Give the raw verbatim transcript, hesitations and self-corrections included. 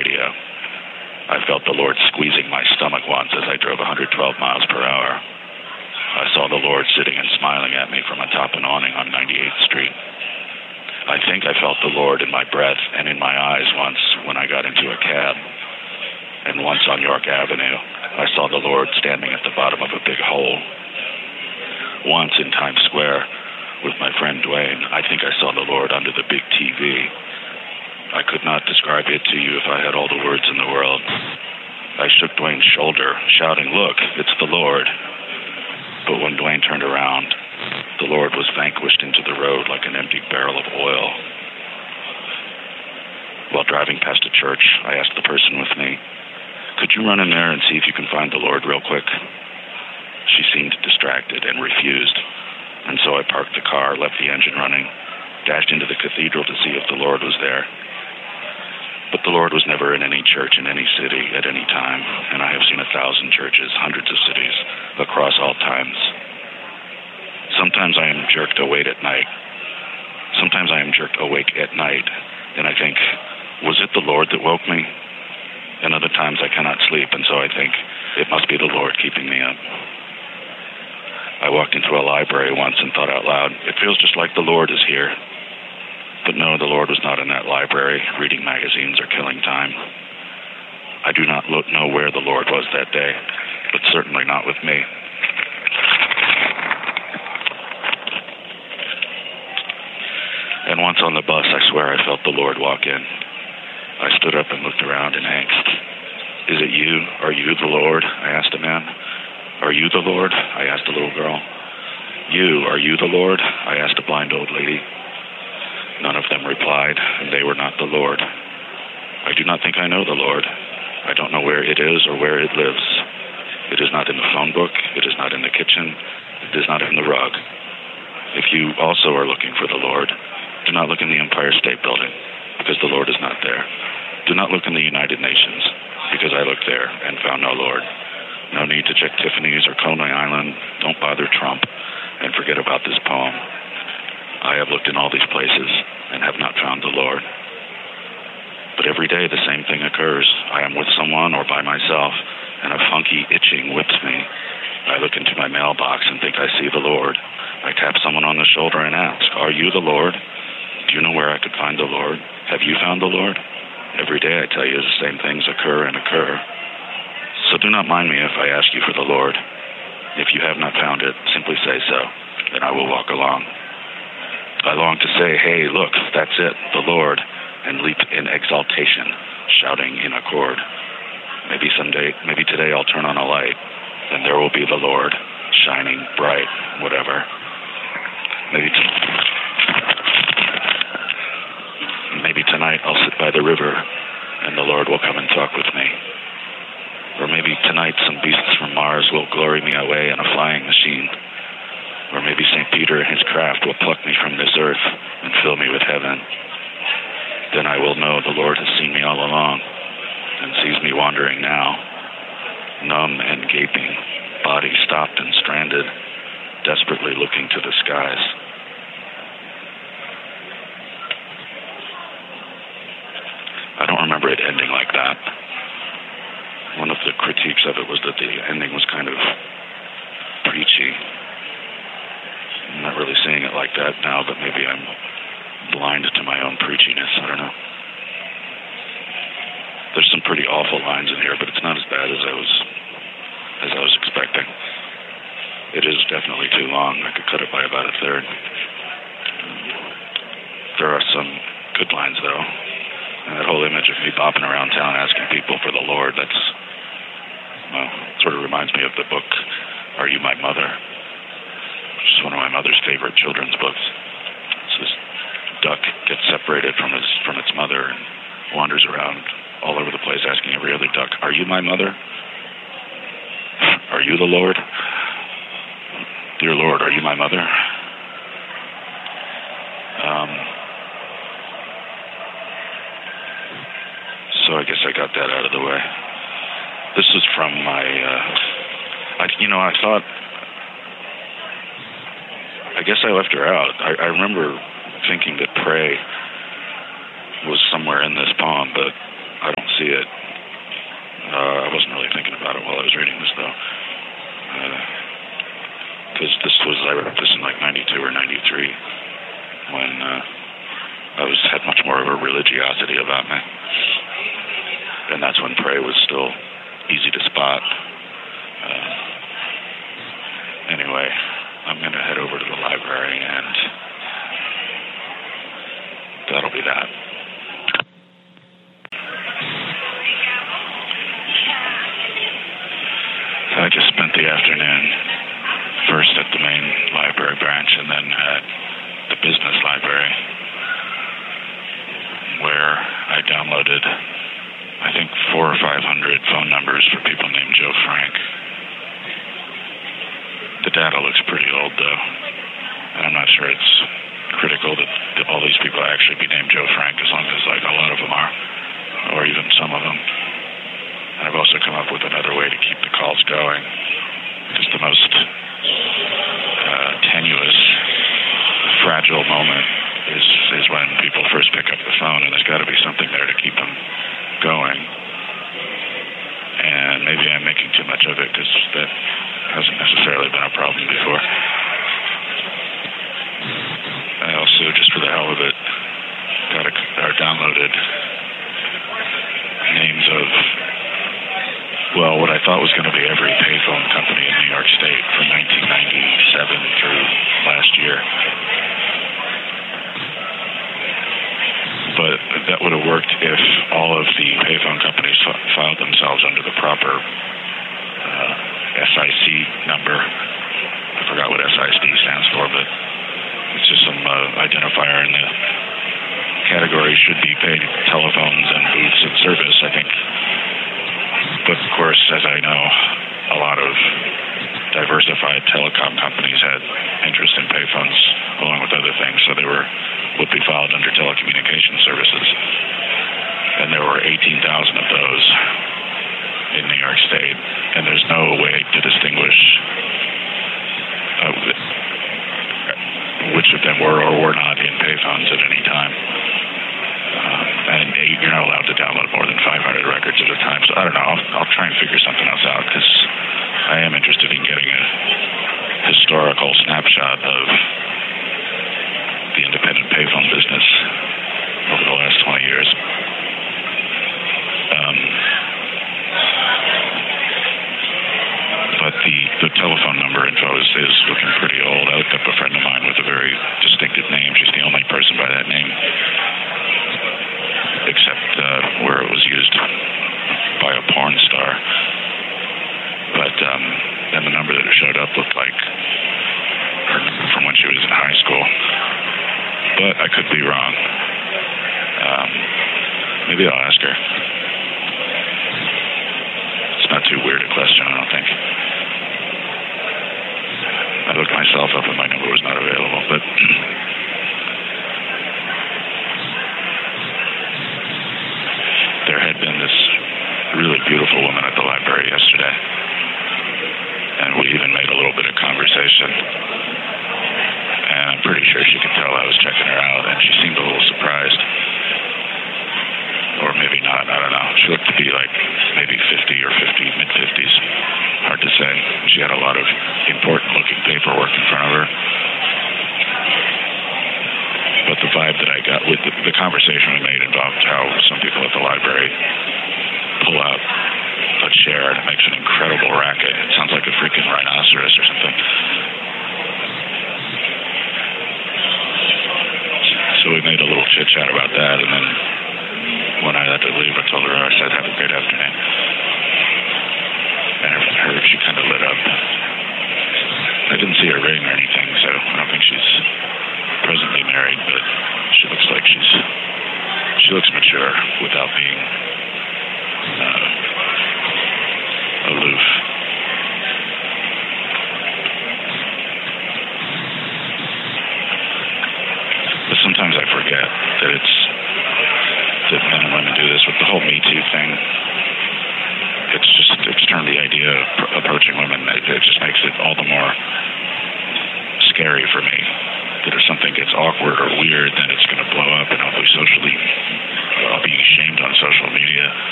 radio. I felt the Lord squeezing my stomach once as I drove one hundred twelve miles per hour. I saw the Lord sitting and smiling at me from atop an awning on ninety-eighth Street. I think I felt the Lord in my breath and in my eyes once when I got into a cab. And once on York Avenue, I saw the Lord standing at the bottom of a big hole. Once in Times Square, with my friend Dwayne, I think I saw the Lord under the big T V. I could not describe it to you if I had all the words in the world. I shook Dwayne's shoulder, shouting, "Look, it's the Lord." But when Dwayne turned around, the Lord was vanquished into the road like an empty barrel of oil. While driving past a church, I asked the person with me, "Could you run in there and see if you can find the Lord real quick?" She seemed distracted and refused, and so I parked the car, left the engine running, dashed into the cathedral to see if the Lord was there. But the Lord was never in any church in any city at any time, and I have seen a thousand churches, hundreds of cities, across all times. Sometimes I am jerked awake at night. Sometimes I am jerked awake at night, and I think, was it the Lord that woke me? And other times I cannot sleep, and so I think, it must be the Lord keeping me up. I walked into a library once and thought out loud, it feels just like the Lord is here. But no, the Lord was not in that library, reading magazines or killing time. I do not lo- know where the Lord was that day, but certainly not with me. And once on the bus, I swear I felt the Lord walk in. I stood up and looked around in angst. "Is it you? Are you the Lord?" I asked a man. "Are you the Lord?" I asked a little girl. "You, are you the Lord?" I asked a blind old lady. None of them replied, and they were not the Lord. I do not think I know the Lord. I don't know where it is or where it lives. It is not in the phone book. It is not in the kitchen. It is not in the rug. If you also are looking for the Lord, do not look in the Empire State Building, because the Lord is not there. Do not look in the United Nations, because I looked there and found no Lord. No need to check Tiffany's or Coney Island. Don't bother Trump, and forget about this poem. I have looked in all these places and have not found the Lord. But every day the same thing occurs. I am with someone or by myself, and a funky itching whips me. I look into my mailbox and think I see the Lord. I tap someone on the shoulder and ask, "Are you the Lord? Do you know where I could find the Lord? Have you found the Lord?" Every day I tell you the same things occur and occur. So do not mind me if I ask you for the Lord. If you have not found it, simply say so, and I will walk along. I long to say, "Hey, look, that's it, the Lord," and leap in exaltation, shouting in accord. Maybe someday, maybe today I'll turn on a light, and there will be the Lord, shining bright, whatever. Maybe, t- maybe tonight I'll sit by the river, and the Lord will come and talk with me. Or maybe tonight some beasts from Mars will glory me away in a flying machine. Or maybe Saint Peter and his craft will pluck me from this earth and fill me with heaven. Then I will know the Lord has seen me all along and sees me wandering now, numb and gaping, body stopped and stranded, desperately looking to the skies. I don't remember it ending like that. One of the critiques of it was that the ending was kind of preachy. I'm not really saying it like that now, but maybe I'm blind to my own preachiness. I don't know. There's some pretty awful lines in here, but it's not as bad as I was as I was expecting. It is definitely too long. I could cut it by about a third. There are some good lines, though. And that whole image of me bopping around town asking people for the Lord, that's, well, it sort of reminds me of the book, Are You My Mother? Which is one of my mother's favorite children's books. So this duck gets separated from his from its mother and wanders around all over the place asking every other duck, "Are you my mother? Are you the Lord? Dear Lord, are you my mother?" Um, so I guess I got that out of the way. This is from my, uh, I, you know, I thought, I guess I left her out. I, I remember thinking that pray was somewhere in this poem, but I don't see see it. Uh, I wasn't really thinking about it while I was reading this, though. Because uh, this was, I wrote this in like ninety-two or ninety-three, when uh, I was had much more of a religiosity about me. And that's when Prey was still easy to spot. Uh, anyway, I'm going to head over to the library, and that'll be that. I just spent the afternoon first at the main library branch and then at the business library, where I downloaded, I think, four or five hundred phone numbers for people named Joe Frank. The data looks pretty old, though, and I'm not sure it's critical that, that all these people actually be named Joe Frank, as long as like a lot of them are, or even some of them. And I've also come up with another way to keep the calls going. Just the most uh, tenuous, fragile moment is is when people first pick up the phone, and there's got to be something there to keep them going. And maybe I'm making too much of it, because that hasn't necessarily been a problem before. I also, just for the hell of it, got a, or downloaded names of, well, what I thought was going to be every payphone company in New York State from nineteen ninety-seven through last year. But that would have worked if all of the payphone companies f- filed themselves under the proper uh, S I C number. I forgot what S I C stands for, but it's just some uh, identifier in the category should be paid telephones and booths and service, I think. But of course, as I know, a lot of diversified telecom companies had interest in payphones along with other things, so they were would be filed under telecommunication services. And there were eighteen thousand of those in New York State, and there's no way to distinguish uh, which of them were or were not in payphones at any time. Uh, and you're not allowed to download more than five hundred records at a time. So I don't know. I'll, I'll try and figure something else out, because I am interested in getting a historical snapshot of the independent payphone business over the last twenty years. Um, but the, the telephone number info is, is looking pretty old. I looked up a friend of mine with a very distinctive name. She's the only person by that name, except uh, where it was used by a porn star. But um, then the number that showed up looked like her number from when she was in high school. But I could be wrong. Um, maybe I'll ask her. It's not too weird a question, I don't think. I looked myself up and my number was not available, but there had been this really beautiful woman at the library yesterday, and we even made a little bit of conversation, and I'm pretty sure she could tell I was checking her out, and she seemed a little surprised, or maybe not, I don't know. She looked to be like maybe fifty or fifty, mid-fifties, hard to say. She had a lot of important looking paperwork in front of her. But the vibe that I got with the, the conversation we made involved how some people at the library pull out a chair and it makes an incredible racket. It sounds like a freaking rhinoceros or something. So we made a little chit chat about that, and then when I had to leave, I told her, I said, have a great afternoon. And I heard she kind of lit up. I didn't see her ring or anything, so I don't think she's presently married, but she looks like she's, she looks mature without being uh, aloof. But sometimes I forget that it's, that men and women do this with the whole Me Too thing. It's just, it's turned the idea of approaching women, it, it just makes it all the more scary for me that if something gets awkward or weird, then it's going to blow up and I'll be socially, I'll be shamed on social media.